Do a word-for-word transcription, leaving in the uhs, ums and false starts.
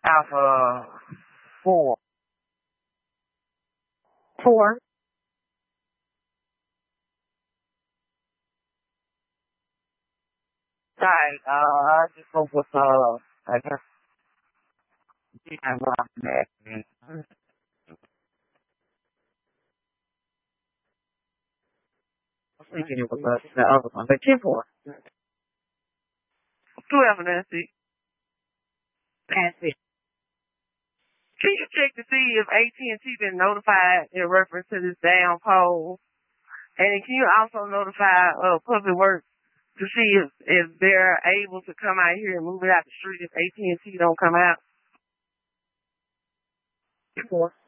Alpha four. Four. Right. Uh, I just hope with uh, I guess I'm next. I was thinking it was uh, the other one, but ten four. Twelve, Nancy. Nancy. Can you check to see if A T and T been notified in reference to this down pole? And can you also notify uh, Public Works to see if, if they're able to come out here and move it out the street if A T and T don't come out? Four.